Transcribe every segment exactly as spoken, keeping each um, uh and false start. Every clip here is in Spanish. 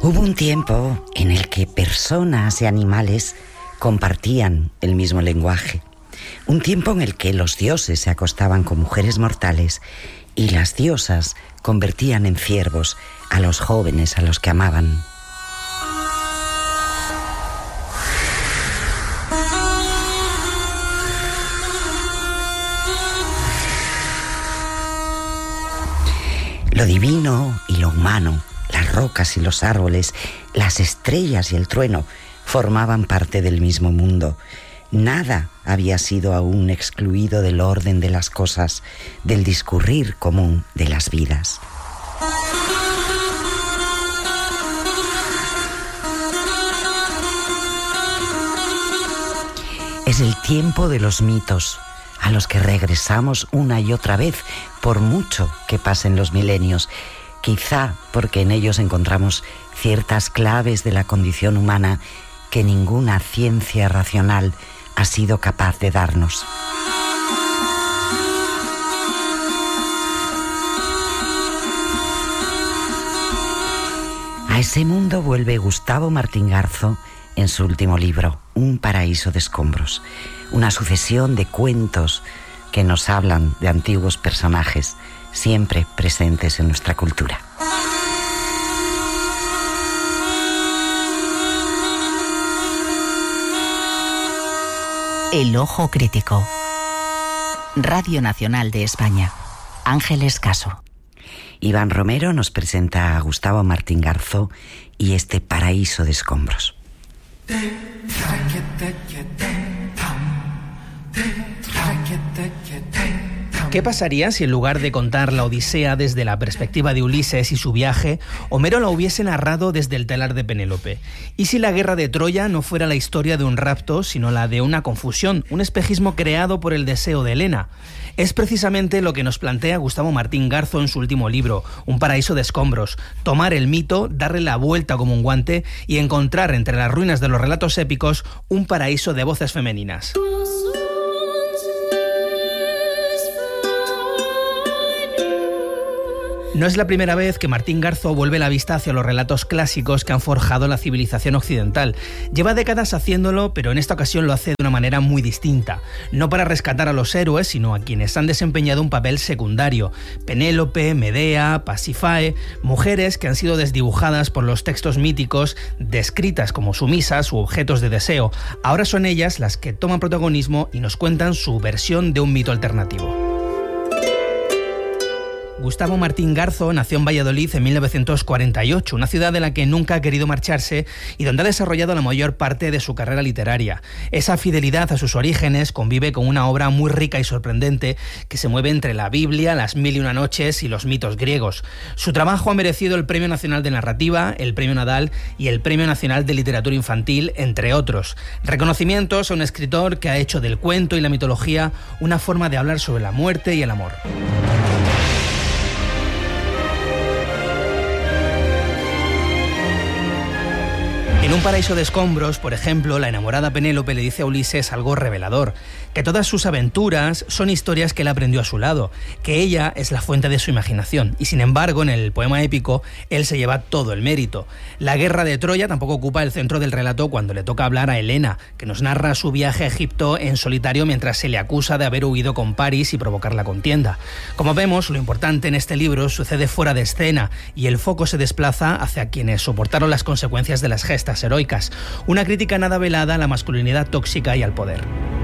Hubo un tiempo en el que personas y animales compartían el mismo lenguaje. Un tiempo en el que los dioses se acostaban con mujeres mortales y las diosas convertían en ciervos a los jóvenes a los que amaban. Lo divino y lo humano, las rocas y los árboles, las estrellas y el trueno formaban parte del mismo mundo. Nada había sido aún excluido del orden de las cosas, del discurrir común de las vidas. Es el tiempo de los mitos, a los que regresamos una y otra vez, por mucho que pasen los milenios, quizá porque en ellos encontramos ciertas claves de la condición humana que ninguna ciencia racional ha sido capaz de darnos. A ese mundo vuelve Gustavo Martín Garzo en su último libro, Un paraíso de escombros, una sucesión de cuentos que nos hablan de antiguos personajes siempre presentes en nuestra cultura. El ojo crítico. Radio Nacional de España. Ángeles Caso. Iván Romero nos presenta a Gustavo Martín Garzo y este paraíso de escombros. ¿Qué pasaría si en lugar de contar la Odisea desde la perspectiva de Ulises y su viaje, Homero la hubiese narrado desde el telar de Penélope? ¿Y si la guerra de Troya no fuera la historia de un rapto, sino la de una confusión, un espejismo creado por el deseo de Helena? Es precisamente lo que nos plantea Gustavo Martín Garzo en su último libro, Un paraíso de escombros: tomar el mito, darle la vuelta como un guante y encontrar entre las ruinas de los relatos épicos un paraíso de voces femeninas. No es la primera vez que Martín Garzo vuelve la vista hacia los relatos clásicos que han forjado la civilización occidental. Lleva décadas haciéndolo, pero en esta ocasión lo hace de una manera muy distinta. No para rescatar a los héroes, sino a quienes han desempeñado un papel secundario. Penélope, Medea, Pasífae, mujeres que han sido desdibujadas por los textos míticos, descritas como sumisas u objetos de deseo. Ahora son ellas las que toman protagonismo y nos cuentan su versión de un mito alternativo. Gustavo Martín Garzo nació en Valladolid en mil novecientos cuarenta y ocho, una ciudad de la que nunca ha querido marcharse y donde ha desarrollado la mayor parte de su carrera literaria. Esa fidelidad a sus orígenes convive con una obra muy rica y sorprendente que se mueve entre la Biblia, las mil y una noches y los mitos griegos. Su trabajo ha merecido el Premio Nacional de Narrativa, el Premio Nadal y el Premio Nacional de Literatura Infantil, entre otros. Reconocimientos a un escritor que ha hecho del cuento y la mitología una forma de hablar sobre la muerte y el amor. En Un paraíso de escombros, por ejemplo, la enamorada Penélope le dice a Ulises algo revelador, que todas sus aventuras son historias que él aprendió a su lado, que ella es la fuente de su imaginación, y sin embargo, en el poema épico, él se lleva todo el mérito. La guerra de Troya tampoco ocupa el centro del relato cuando le toca hablar a Helena, que nos narra su viaje a Egipto en solitario mientras se le acusa de haber huido con París y provocar la contienda. Como vemos, lo importante en este libro sucede fuera de escena, y el foco se desplaza hacia quienes soportaron las consecuencias de las gestas heroicas, una crítica nada velada a la masculinidad tóxica y al poder.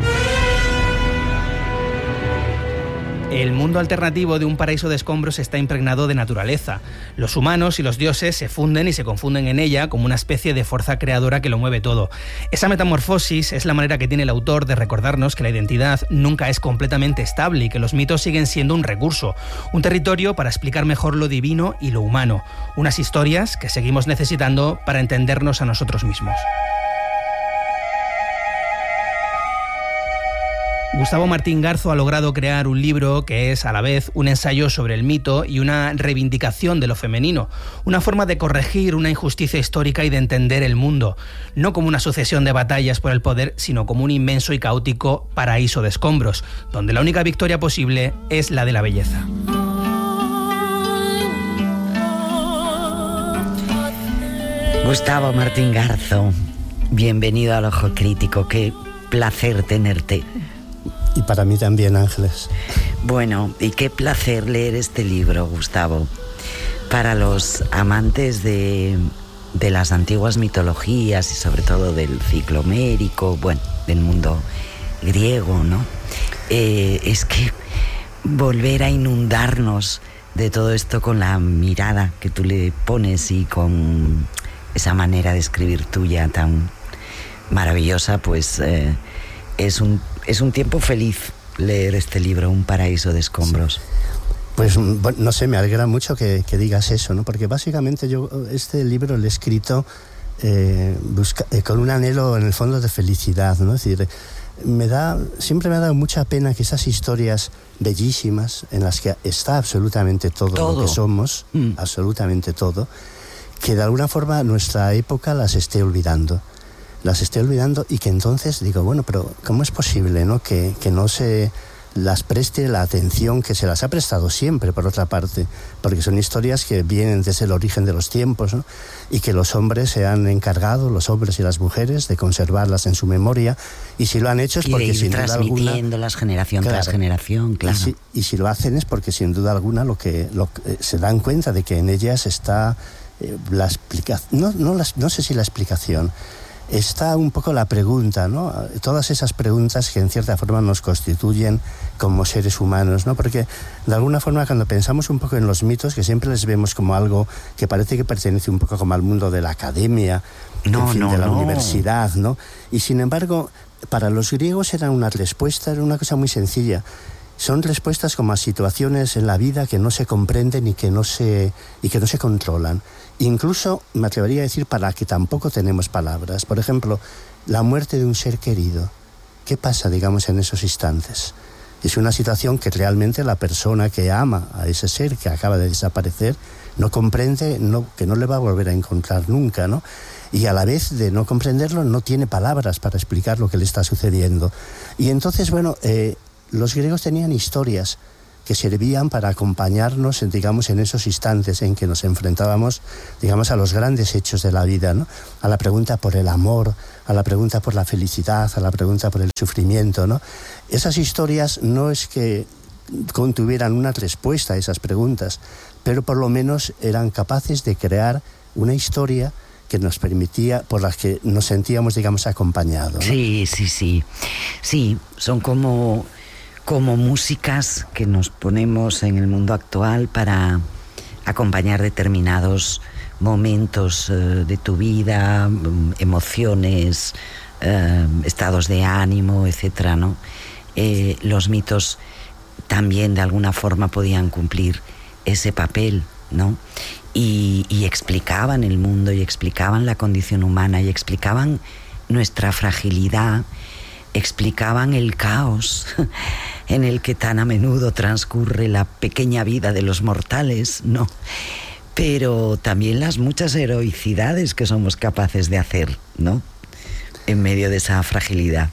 El mundo alternativo de Un paraíso de escombros está impregnado de naturaleza. Los humanos y los dioses se funden y se confunden en ella como una especie de fuerza creadora que lo mueve todo. Esa metamorfosis es la manera que tiene el autor de recordarnos que la identidad nunca es completamente estable y que los mitos siguen siendo un recurso, un territorio para explicar mejor lo divino y lo humano, unas historias que seguimos necesitando para entendernos a nosotros mismos. Gustavo Martín Garzo ha logrado crear un libro que es a la vez un ensayo sobre el mito y una reivindicación de lo femenino, una forma de corregir una injusticia histórica y de entender el mundo, no como una sucesión de batallas por el poder, sino como un inmenso y caótico paraíso de escombros, donde la única victoria posible es la de la belleza. Gustavo Martín Garzo, bienvenido al Ojo Crítico, qué placer tenerte. Y para mí también, Ángeles. Bueno, y qué placer leer este libro, Gustavo. Para los amantes de, de las antiguas mitologías y sobre todo del ciclo homérico, bueno, del mundo griego, ¿no? Eh, es que volver a inundarnos de todo esto con la mirada que tú le pones y con esa manera de escribir tuya tan maravillosa, pues eh, es un, es un tiempo feliz leer este libro, Un paraíso de escombros. Sí. Pues bueno, no sé, me alegra mucho que, que digas eso, ¿no? Porque básicamente yo este libro lo he escrito eh, busca, eh, con un anhelo en el fondo de felicidad, ¿no? Es decir, me da, siempre me ha dado mucha pena que esas historias bellísimas en las que está absolutamente todo, todo. lo que somos, mm. absolutamente todo, que de alguna forma nuestra época las esté olvidando. Las esté olvidando y que entonces digo, bueno, pero ¿cómo es posible, no? Que, que no se las preste la atención que se las ha prestado siempre, por otra parte, porque son historias que vienen desde el origen de los tiempos, ¿no? Y que los hombres se han encargado, los hombres y las mujeres, de conservarlas en su memoria, y si lo han hecho es porque y de ir sin duda alguna, transmitiéndolas generación claro, tras generación, claro. Y si, y si lo hacen es porque sin duda alguna lo que, lo, eh, se dan cuenta de que en ellas está eh, la explicación, no, no, las, no sé si la explicación, está un poco la pregunta, ¿no? Todas esas preguntas que en cierta forma nos constituyen como seres humanos, ¿no? Porque de alguna forma cuando pensamos un poco en los mitos, que siempre les vemos como algo que parece que pertenece un poco como al mundo de la academia, no, en fin, no, de la no. universidad, ¿no? Y sin embargo, para los griegos era una respuesta, era una cosa muy sencilla. Son respuestas como a situaciones en la vida que no se comprenden y que no se, y que no se controlan. Incluso, me atrevería a decir, para que tampoco tenemos palabras. Por ejemplo, la muerte de un ser querido. ¿Qué pasa, digamos, en esos instantes? Es una situación que realmente la persona que ama a ese ser que acaba de desaparecer no comprende, no, que no le va a volver a encontrar nunca, ¿no? Y a la vez de no comprenderlo, no tiene palabras para explicar lo que le está sucediendo. Y entonces, bueno, eh, los griegos tenían historias que servían para acompañarnos, digamos, en esos instantes en que nos enfrentábamos, digamos, a los grandes hechos de la vida, ¿no? A la pregunta por el amor, a la pregunta por la felicidad, a la pregunta por el sufrimiento, ¿no? Esas historias no es que contuvieran una respuesta a esas preguntas, pero por lo menos eran capaces de crear una historia que nos permitía, por las que nos sentíamos, digamos, acompañados, ¿no? Sí, sí, sí. Sí, son como... como músicas que nos ponemos en el mundo actual para acompañar determinados momentos eh, de tu vida, emociones, eh, estados de ánimo, etcétera, ¿no? Eh, los mitos también de alguna forma podían cumplir ese papel, ¿no? Y, y explicaban el mundo, y explicaban la condición humana, y explicaban nuestra fragilidad, explicaban el caos en el que tan a menudo transcurre la pequeña vida de los mortales, ¿no? Pero también las muchas heroicidades que somos capaces de hacer, ¿no? En medio de esa fragilidad.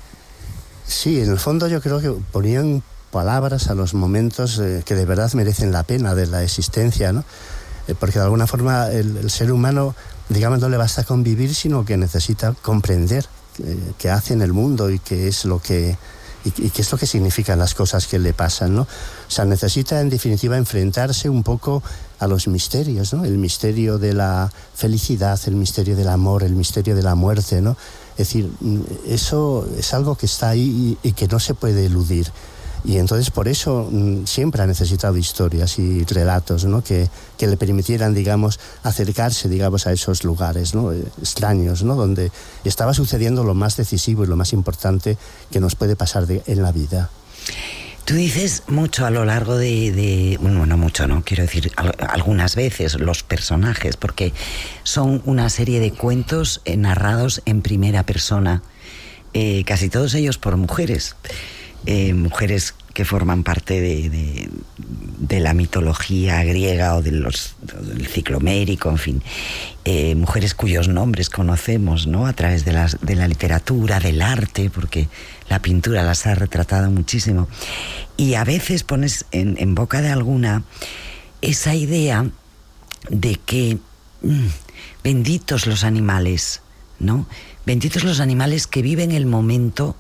Sí, en el fondo yo creo que ponían palabras a los momentos eh, que de verdad merecen la pena de la existencia, ¿no? Eh, porque de alguna forma el, el ser humano, digamos, no le basta convivir, sino que necesita comprender que hace en el mundo y qué es lo que y, y qué es lo que significan las cosas que le pasan, ¿no? O sea, necesita en definitiva enfrentarse un poco a los misterios, ¿no? El misterio de la felicidad, el misterio del amor, el misterio de la muerte, ¿no? Es decir, eso es algo que está ahí y, y que no se puede eludir. Y entonces por eso mmm, siempre ha necesitado historias y relatos, ¿no? que, que le permitieran, digamos, acercarse, digamos, a esos lugares, ¿no? extraños, ¿no? Donde estaba sucediendo lo más decisivo y lo más importante que nos puede pasar de, en la vida. Tú dices mucho a lo largo de, de... Bueno, no mucho, ¿no? Quiero decir, al, algunas veces los personajes, porque son una serie de cuentos narrados en primera persona, eh, casi todos ellos por mujeres. Eh, mujeres que forman parte de, de, de la mitología griega o de los, del ciclo homérico, en fin, eh, mujeres cuyos nombres conocemos, ¿no? A través de, las, de la literatura, del arte, porque la pintura las ha retratado muchísimo. Y a veces pones en, en boca de alguna esa idea de que mmm, benditos los animales, ¿no? Benditos los animales que viven el momento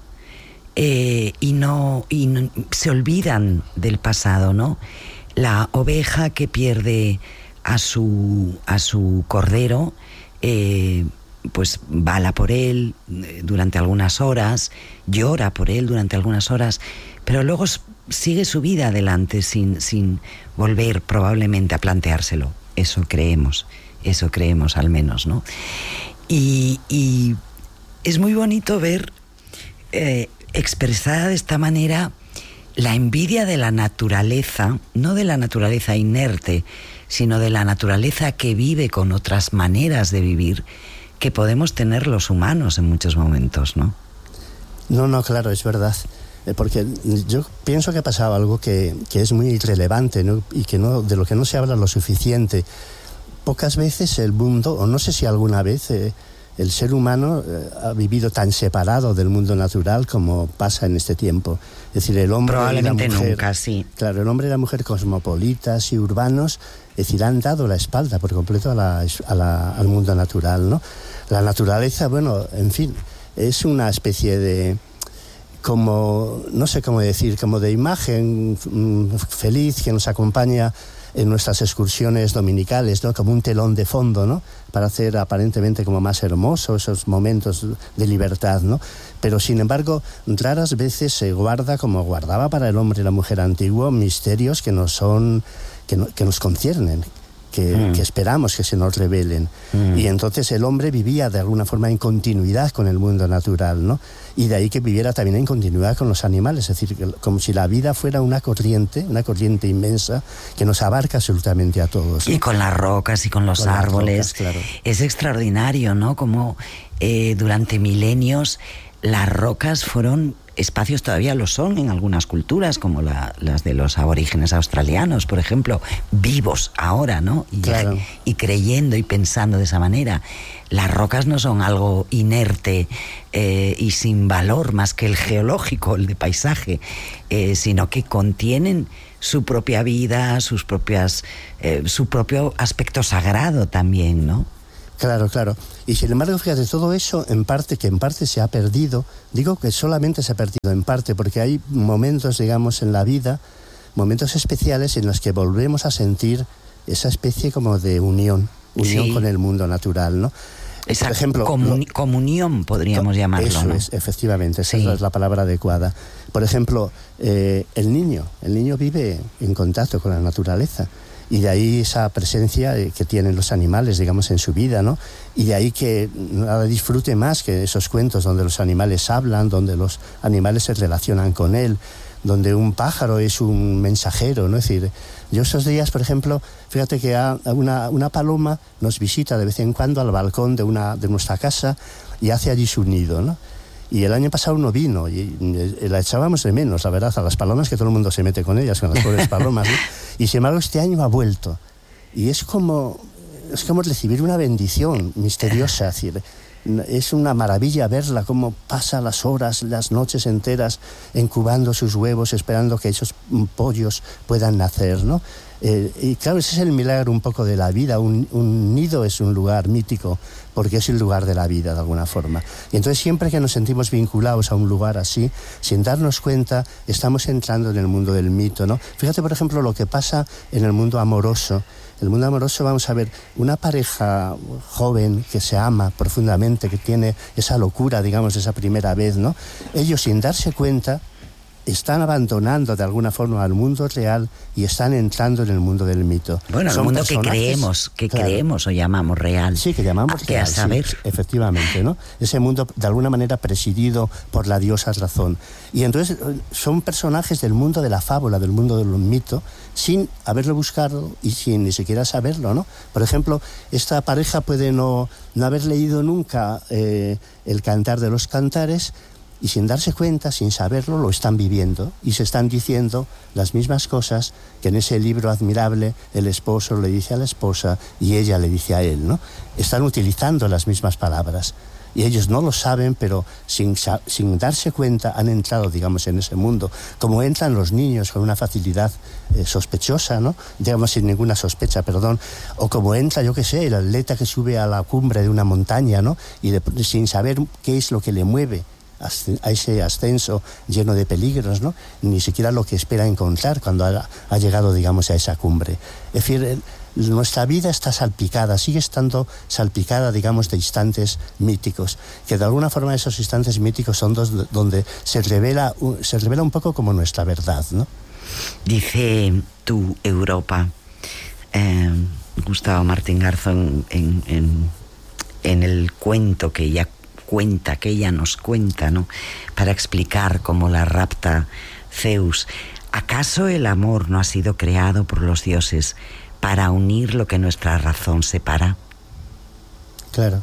eh, y, no, y no, se olvidan del pasado, ¿no? La oveja que pierde a su, a su cordero, eh, pues bala por él durante algunas horas, llora por él durante algunas horas, pero luego sigue su vida adelante sin, sin volver probablemente a planteárselo. Eso creemos, eso creemos al menos, ¿no? Y, y es muy bonito ver eh, expresada de esta manera la envidia de la naturaleza, no de la naturaleza inerte, sino de la naturaleza que vive con otras maneras de vivir que podemos tener los humanos en muchos momentos, ¿no? No, no, claro, es verdad. Porque yo pienso que ha pasado algo que, que es muy relevante, ¿no? Y que no, de lo que no se habla lo suficiente. Pocas veces el mundo, o no sé si alguna vez, eh, el ser humano eh, ha vivido tan separado del mundo natural como pasa en este tiempo. Es decir, el hombre Probablemente y la mujer, nunca, sí. Claro, el hombre y la mujer cosmopolitas y urbanos, es decir, han dado la espalda por completo a la, a la, al mundo natural, ¿no? La naturaleza, bueno, en fin, es una especie de, como, no sé cómo decir, como de imagen mmm, feliz que nos acompaña en nuestras excursiones dominicales, ¿no? Como un telón de fondo, ¿no? Para hacer aparentemente como más hermosos esos momentos de libertad, ¿no? Pero sin embargo, raras veces se guarda, como guardaba para el hombre y la mujer antiguo, misterios que nos son, que, no, que nos conciernen. Que, mm. que esperamos que se nos revelen. Mm. Y entonces el hombre vivía de alguna forma en continuidad con el mundo natural, ¿no? Y de ahí que viviera también en continuidad con los animales, es decir, que, como si la vida fuera una corriente, una corriente inmensa que nos abarca absolutamente a todos, ¿no? Y con las rocas y con los con árboles. Rocas, claro. Es extraordinario, ¿no? Como eh, durante milenios las rocas fueron espacios, todavía lo son en algunas culturas, como la, las de los aborígenes australianos, por ejemplo, vivos ahora, ¿no? Y, claro. y creyendo y pensando de esa manera. Las rocas no son algo inerte eh, y sin valor más que el geológico, el de paisaje, eh, sino que contienen su propia vida, sus propias, eh, su propio aspecto sagrado también, ¿no? Claro, claro. Y sin embargo, fíjate, todo eso en parte, que en parte se ha perdido, digo que solamente se ha perdido en parte, porque hay momentos, digamos, en la vida, momentos especiales en los que volvemos a sentir esa especie como de unión, unión sí. con el mundo natural, ¿no? Esa Por ejemplo, comuni- lo, comunión, podríamos co- llamarlo, Eso ¿no? es, efectivamente, esa sí. es la palabra adecuada. Por ejemplo, eh, el niño, el niño vive en contacto con la naturaleza. Y de ahí esa presencia que tienen los animales, digamos, en su vida, ¿no? Y de ahí que nada disfrute más que esos cuentos donde los animales hablan, donde los animales se relacionan con él, donde un pájaro es un mensajero, ¿no? Es decir, yo estos días, por ejemplo, fíjate que una, una paloma nos visita de vez en cuando al balcón de, una, de nuestra casa y hace allí su nido, ¿no? Y el año pasado no vino y la echábamos de menos, la verdad, a las palomas, que todo el mundo se mete con ellas, con las pobres palomas, ¿no? Y sin embargo este año ha vuelto. Y es como, es como recibir una bendición misteriosa, es decir, es una maravilla verla, cómo pasa las horas, las noches enteras incubando sus huevos, esperando que esos pollos puedan nacer, ¿no? Eh, y claro, ese es el milagro un poco de la vida. Un, un nido es un lugar mítico porque es el lugar de la vida, de alguna forma. Y entonces siempre que nos sentimos vinculados a un lugar así, sin darnos cuenta, estamos entrando en el mundo del mito, ¿no? Fíjate, por ejemplo, lo que pasa en el mundo amoroso. El mundo amoroso, vamos a ver, una pareja joven que se ama profundamente, que tiene esa locura, digamos, de esa primera vez, ¿no? Ellos, sin darse cuenta, están abandonando de alguna forma al mundo real y están entrando en el mundo del mito. Bueno, el mundo que creemos, que claro, creemos o llamamos real. Sí, que llamamos que real, a saber. Sí, efectivamente, ¿no? Ese mundo de alguna manera presidido por la diosa razón. Y entonces son personajes del mundo de la fábula, del mundo del mito, sin haberlo buscado y sin ni siquiera saberlo, ¿no? Por ejemplo, esta pareja puede no, no haber leído nunca eh, el Cantar de los Cantares, y sin darse cuenta, sin saberlo, lo están viviendo y se están diciendo las mismas cosas que en ese libro admirable el esposo le dice a la esposa y ella le dice a él, ¿no? Están utilizando las mismas palabras. y ellos no lo saben, pero sin, sin darse cuenta han entrado, digamos, en ese mundo, como entran los niños con una facilidad eh, sospechosa, ¿no? Digamos, sin ninguna sospecha, perdón, o como entra, yo qué sé, el atleta que sube a la cumbre de una montaña, ¿no? Y de, sin saber qué es lo que le mueve a ese ascenso lleno de peligros, ¿no? Ni siquiera lo que espera encontrar cuando ha, ha llegado, digamos, a esa cumbre. Es decir, nuestra vida está salpicada, sigue estando salpicada, digamos, de instantes míticos, que de alguna forma esos instantes míticos son dos donde se revela, se revela un poco como nuestra verdad, ¿no? Dice tu Europa, eh, Gustavo Martín Garzón, en, en, en el cuento que ella cuenta, que ella nos cuenta, ¿no? Para explicar cómo la rapta Zeus. ¿Acaso el amor no ha sido creado por los dioses para unir lo que nuestra razón separa? Claro.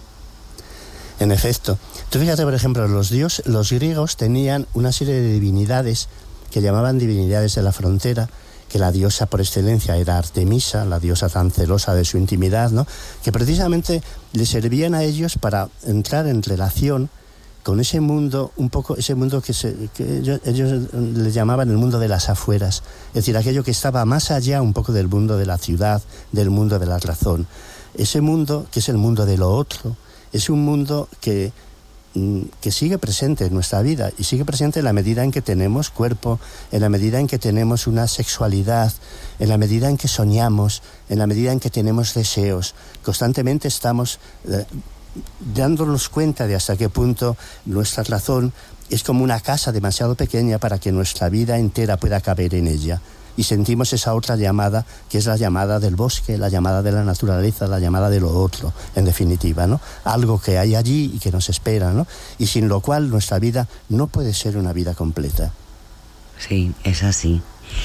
En efecto. Tú fíjate, por ejemplo, los dios, los griegos tenían una serie de divinidades que llamaban divinidades de la frontera, que la diosa por excelencia era Artemisa, la diosa tan celosa de su intimidad, ¿no? Que precisamente le servían a ellos para entrar en relación con ese mundo, un poco ese mundo que, se, que ellos, ellos le llamaban el mundo de las afueras, es decir, aquello que estaba más allá un poco del mundo de la ciudad, del mundo de la razón. Ese mundo, que es el mundo de lo otro, es un mundo que que sigue presente en nuestra vida y sigue presente en la medida en que tenemos cuerpo, en la medida en que tenemos una sexualidad, en la medida en que soñamos, en la medida en que tenemos deseos. Constantemente estamos eh, dándonos cuenta de hasta qué punto nuestra razón es como una casa demasiado pequeña para que nuestra vida entera pueda caber en ella. Y sentimos esa otra llamada, que es la llamada del bosque, la llamada de la naturaleza, la llamada de lo otro, en definitiva, ¿no? Algo que hay allí y que nos espera, ¿no? Y sin lo cual nuestra vida no puede ser una vida completa. Sí, es así.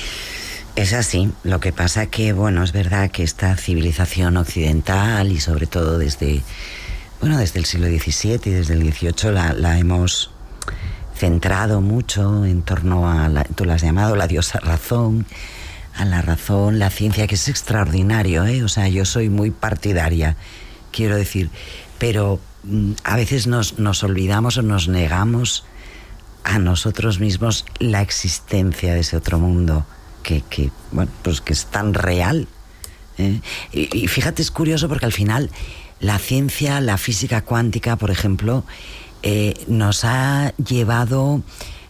Es así. Lo que pasa que, bueno, es verdad que esta civilización occidental y sobre todo desde, bueno, desde el siglo diecisiete y desde el dieciocho la, la hemos centrado mucho en torno a, la, tú la has llamado la diosa razón, a la razón, la ciencia, que es extraordinario, ¿eh? O sea, yo soy muy partidaria, quiero decir, pero mm, a veces nos, nos olvidamos o nos negamos a nosotros mismos la existencia de ese otro mundo que, que bueno, pues que es tan real, ¿eh? Y, y fíjate, es curioso porque al final la ciencia, la física cuántica, por ejemplo, Eh, nos ha llevado